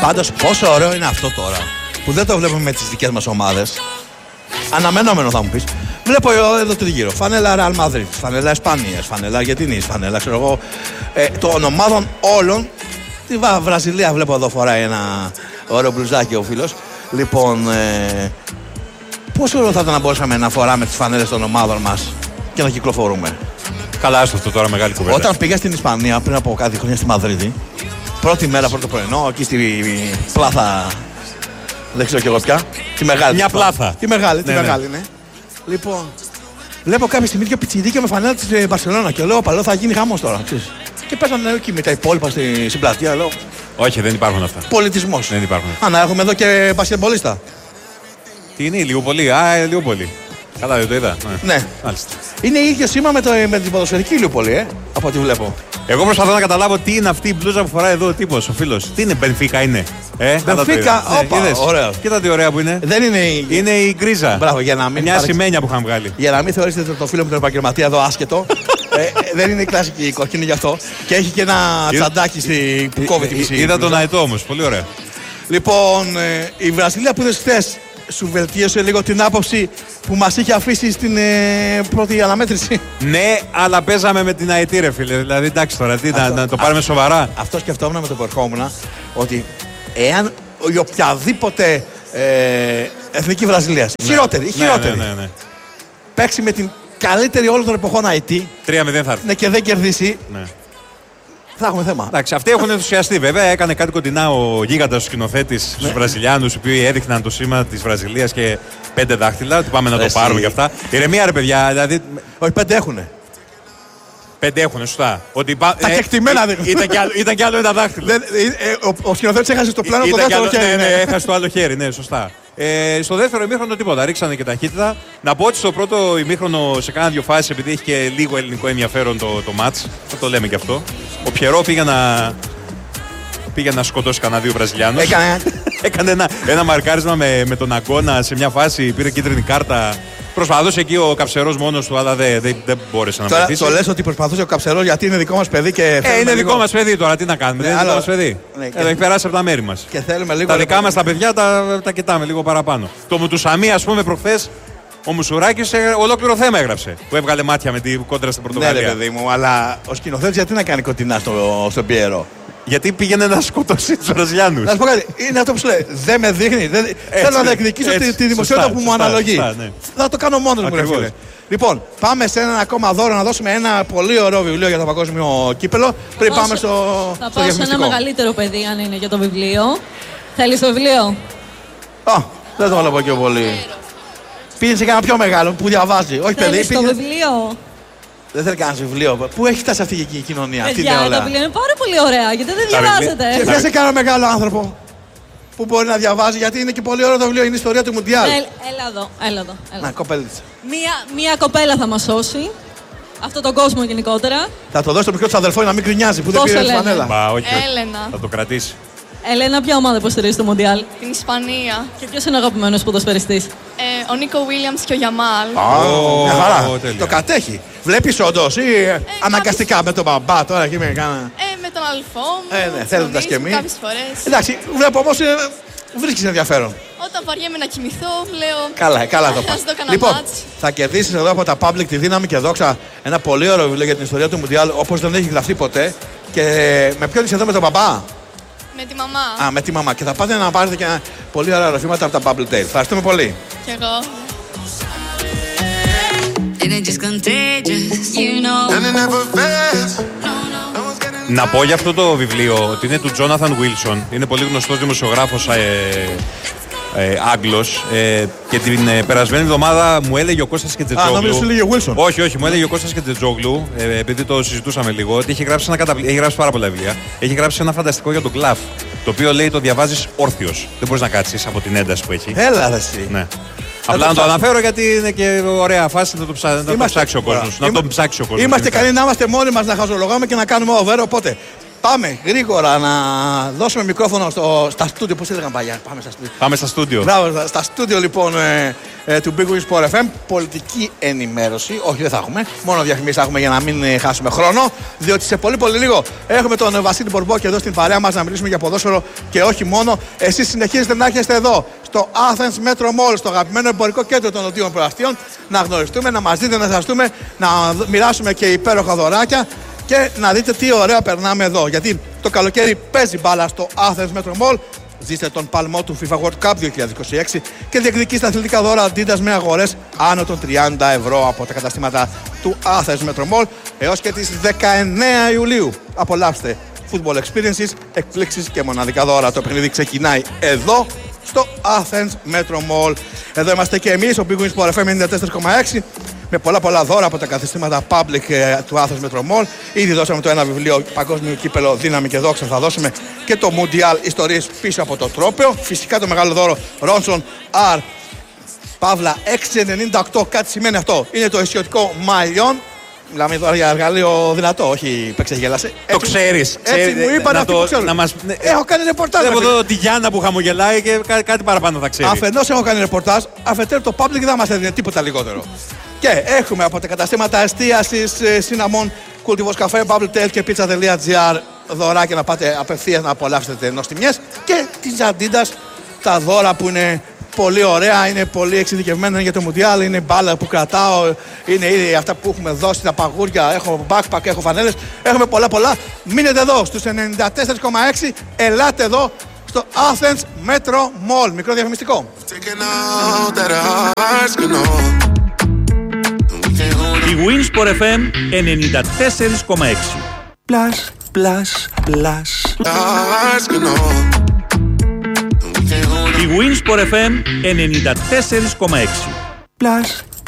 Πάντως, πόσο ωραίο είναι αυτό τώρα που δεν το βλέπουμε με τις δικές μας ομάδες. Αναμενόμενο θα μου πεις. Βλέπω εδώ τριγύρω. Φανέλα Real Madrid, φανέλα Ισπανίας, φανέλα Αργεντινής, φανέλα ξέρω εγώ των ομάδων όλων. Τη Βραζιλία βλέπω εδώ φοράει ένα ωραίο μπλουζάκι ο φίλος. Λοιπόν, πόσο ωραίο θα ήταν να μπορούσαμε να φοράμε τις φανέλες των ομάδων μας και να κυκλοφορούμε. Καλά, αυτό τώρα μεγάλη κουβέντα. Όταν πήγα στην Ισπανία πριν από κάτι χρόνια στη Μαδρίτη, πρώτη μέρα, πρώτο πρωινό, εκεί στη πλάθα. Δεν ξέρω κι εγώ πια. Τη μεγάλη. Μια πλάθα. Τη μεγάλη, ναι. Λοιπόν, βλέπω κάποια στιγμή και πιτσιρίκια με φανέλα της Μπαρσελόνα και λέω: Παλαιό θα γίνει χαμός τώρα. Ξέρεις. Και παίζανε εκεί με τα υπόλοιπα στην πλατεία. Λέω: Όχι, δεν υπάρχουν αυτά. Πολιτισμός. Δεν υπάρχουν. Να έχουμε εδώ και μπασκετμπολίστα. Τι είναι, λίγο πολύ. Λίγο πολύ. Καλά, δεν το είδα. Ναι. Μάλιστα. Είναι ίδιο σήμα με την ποδοσφαιρική λίγο πολύ, από ό,τι βλέπω. Εγώ προσπαθώ να καταλάβω τι είναι αυτή η μπλούζα που φοράει εδώ ο τύπος, ο φίλος. Τι είναι, Μπενφίκα είναι. Μπενφίκα, όπα, ωραίο. Κοίτα τι ωραία που είναι. Δεν είναι είναι η γκρίζα. Μπράβο, για να μην. Μια σημαίνια που είχαν βγάλει. Για να μην θεωρήσετε το φίλο μου τον επαγγελματία εδώ άσχετο. Δεν είναι η κλασική κόκκινη γι' αυτό. Και έχει και ένα τσαντάκι που κόβει τη μισή. Είδα τον αετό όμως, πολύ ωραία. Λοιπόν, η Βραζιλία που είδες χθες σου βελτίωσε λίγο την άποψη που μας είχε αφήσει στην πρώτη αναμέτρηση. Ναι, αλλά παίζαμε με την αετή, ρε φίλε. Δηλαδή, εντάξει τώρα, να το πάρουμε σοβαρά. Αυτό σκεφτόμουν με το που ερχόμουν, ότι εάν η οποιαδήποτε εθνική Βραζιλία, χειρότερη, ναι. παίξει με την καλύτερη όλων των εποχών αετή 3-0 θα έρθει. Ναι, και δεν κερδίσει. Ναι. Θα έχουμε θέμα. Εντάξει, αυτοί έχουν ενθουσιαστεί. Βέβαια, έκανε κάτι κοντινά ο γίγαντας σκηνοθέτης στους Βραζιλιάνους, οι οποίοι έδειχναν το σήμα της Βραζιλίας και 5 δάχτυλα. Ότι πάμε να το πάρουμε κι αυτά. Ηρεμία, ρε παιδιά. Δηλαδή... Όχι, 5 έχουνε. 5 έχουνε, σωστά. Ότι τα κεκτημένα δείχνουν. Ήταν κι άλλο ένα δάχτυλο. Ο σκηνοθέτης έχασε στο πλάνο το δεύτερο χέρι. Ναι, έχασε το άλλο χέρι, ναι, σωστά. Στο δεύτερο ημίχρονο τίποτα. Ρίξανε και ταχύτητα. Να πω ότι στο πρώτο ημίχρονο σε κάνα δύο φάσεις, επειδή έχει και λίγο ελληνικό ενδιαφέρον το μάτς, θα το λέμε κι αυτό. Ο Πιερό πήγε να σκοτώσει κανένα δύο Βραζιλιάνους. Έκανε ένα μαρκάρισμα με τον Αγκώνα σε μια φάση, πήρε κίτρινη κάρτα. Προσπαθούσε εκεί ο Καψερός μόνος του, αλλά δεν μπόρεσε να βοηθήσει. Το λες ότι προσπαθούσε ο Καψερός γιατί είναι δικό μας παιδί και. Είναι δικό μας παιδί τώρα, τι να κάνουμε. Είναι δικό μας παιδί. Έχει περάσει από τα μέρη μας. Τα δικά μας τα παιδιά τα κοιτάμε λίγο παραπάνω. Το Μουτουσαμί, ας πούμε, προχθές. Ο Μουσουράκης ολόκληρο θέμα έγραψε. Που έβγαλε μάτια με την κόντρα στην Πορτογαλία. Ναι, ρε παιδί μου, αλλά ο σκηνοθέτης γιατί να κάνει κοντινά στον Πιέρο. Γιατί πήγαινε να σκοτώσει τους Βραζιλιάνους. Να σου πω κάτι, είναι αυτό που σου λέει. Δεν με δείχνει. Θέλω να διεκδικήσω τη δημοσιότητα που μου αναλογεί. Ναι. Θα το κάνω μόνος μου, ρε φίλε. Λοιπόν, πάμε σε ένα ακόμα δώρο να δώσουμε ένα πολύ ωραίο βιβλίο για το παγκόσμιο κύπελο. Πριν πάμε στο. Θα πάω σε ένα μεγαλύτερο παιδί, αν είναι για το βιβλίο. Θέλεις το βιβλίο? Δεν το βλέπω και πολύ. Πήγαινε σε κανένα πιο μεγάλο που διαβάζει. Όχι, παιδί. Θέλεις το βιβλίο? Δεν θέλει κανένα βιβλίο. Πού έχει φτάσει αυτή η κοινωνία, αυτή η νεολαία? Τα βιβλία είναι πάρα πολύ ωραία, γιατί δεν διαβάζετε. Και θέλει κανένα μεγάλο άνθρωπο που μπορεί να διαβάζει, γιατί είναι και πολύ ωραίο το βιβλίο. Είναι η ιστορία του Μουντιάλ. Έλα εδώ. Να, κοπέλιτσα. Μία κοπέλα θα μας σώσει. Αυτό τον κόσμο γενικότερα. Θα το δώσει το μικρό του αδελφό να μην κρινιάζει που δεν πήρε τη φανέλα. Έλενα. Θα το κρατήσει. Ελένα, ποια ομάδα υποστηρίζει το Μουντιάλ? Την Ισπανία. Και ποιος είναι ο αγαπημένος ποδοσφαιριστής? Ο Νίκο Βίλιαμς και ο Γιαμάλ. Μια χαρά. Το κατέχει. Βλέπεις όντως ή αναγκαστικά με τον μπαμπά τώρα εκεί με κάνα. Με τον αδελφό μου. Ναι, θέλοντας και εμείς. Κάποιες φορές. Εντάξει, βλέπω όμως βρίσκεις ενδιαφέρον. Όταν βαριέμαι να κοιμηθώ, λέω. Καλά το πας. Λοιπόν, θα κερδίσεις εδώ από τα Public τη δύναμη και δόξα ένα πολύ ωραίο βιβλίο για την ιστορία του Μουντιάλ, όπως δεν έχει γραφτεί ποτέ. Και με ποιον είσαι εδώ, με τον μπαμπά? Με τη μαμά. Με τη μαμά. Και θα πάτε να πάρετε και ένα πολύ ωραία ροφήματα από τα Bubble Tail. Ευχαριστούμε πολύ. Κι εγώ. Να πω για αυτό το βιβλίο ότι είναι του Jonathan Wilson. Είναι πολύ γνωστός δημοσιογράφος Άγγλος. Και την περασμένη εβδομάδα μου έλεγε ο Κώστας Κετζετζόγλου. Νόμιζα σου έλεγε ο Wilson. Όχι, μου έλεγε ο Κώστας Κετζετζόγλου, επειδή το συζητούσαμε λίγο, ότι έχει γράψει έχει γράψει πάρα πολλά βιβλία. Έχει γράψει ένα φανταστικό για τον Κλαφ. Το οποίο λέει το διαβάζεις όρθιος. Δεν μπορείς να κάτσεις από την ένταση που έχει. Έλα, ρε εσύ. Ναι. Απλά να το αναφέρω γιατί είναι και ωραία φάση να το ψάξει ο κόσμος. Είμαστε καλοί να είμαστε μόνοι μας να χαζολογάμε και να κάνουμε over. Οπότε Πάμε γρήγορα να δώσουμε μικρόφωνο στα στούντιο. Πώς έλεγαν παλιά. Πάμε στα στούντιο. Μπράβο, στα στούντιο λοιπόν του Big Win Sport FM. Πολιτική ενημέρωση. Όχι, δεν θα έχουμε. Μόνο διαφημίσεις θα έχουμε για να μην χάσουμε χρόνο. Διότι σε πολύ πολύ λίγο έχουμε τον Βασίλη Μπορμπόκη εδώ στην παρέα μας να μιλήσουμε για ποδόσφαιρο και όχι μόνο. Εσείς συνεχίζετε να έρχεστε εδώ στο Athens Metro Mall, στο αγαπημένο εμπορικό κέντρο των Νοτίων Προαστίων, να γνωριστούμε, να μας δείτε, να ζαστούμε, να μοιράσουμε και υπέροχα δωράκια και να δείτε τι ωραία περνάμε εδώ. Γιατί το καλοκαίρι παίζει μπάλα στο Athens Metro Mall. Ζήστε τον παλμό του FIFA World Cup 2026 και διεκδικήστε αθλητικά δώρα Adidas με αγορές άνω των 30 ευρώ από τα καταστήματα του Athens Metro Mall έως και τις 19 Ιουλίου. Απολαύστε football experiences, εκπλήξεις και μοναδικά δώρα. Το παιχνίδι ξεκινάει εδώ στο Athens Metro Mall. Εδώ είμαστε και εμείς, ο Big Win Sport FM 94,6 με πολλά δώρα από τα καθιστήματα public του Athens Metro Mall. Ήδη δώσαμε το ένα βιβλίο Παγκόσμιο Κύπελο Δύναμη και Δόξα. Θα δώσουμε και το Mundial Ιστορίες πίσω από το τρόπαιο. Φυσικά το μεγάλο δώρο Ronson R Παύλα 698. Κάτι σημαίνει αυτό. Είναι το ισιωτικό μαλλιόν. Μιλάμε τώρα για εργαλείο δυνατό, όχι παίξε-γέλασε. Το ξέρεις. Έτσι μου είπαν αυτοί που ξέρουν. Έχω κάνει ρεπορτάζ. Έχω εδώ τη Γιάννα που χαμογελάει και κάτι παραπάνω θα ξέρει. Αφενός έχω κάνει ρεπορτάζ, αφετέρου το public δεν μας έδινε τίποτα λιγότερο. Και έχουμε από τα καταστήματα εστίασης, Cinnamon, Cultivos Café, Bubbletel και Pizza.gr δωράκια να πάτε απευθείας να απολαύσετε νοστιμιές και τις Adidas, τα δώρα που είναι πολύ ωραία, είναι πολύ εξειδικευμένα για το Mundial, είναι μπάλα που κρατάω, είναι ήδη αυτά που έχουμε δώσει, τα παγούρια, έχω backpack, έχω φανέλες, έχουμε πολλά. Μείνετε εδώ στους 94,6, ελάτε εδώ στο Athens Metro Mall. Μικρό διαφημιστικό. Η Winsport FM 94,6. Η Winsport FM 94,6.